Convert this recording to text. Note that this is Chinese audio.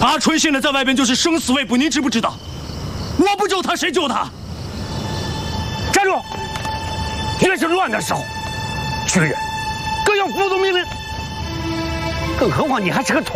阿春现在在外边就是生死未卜，您知不知道？我不救他，谁救他？ 站住！越是乱的时候，军人更要服从命令。更何况你还是个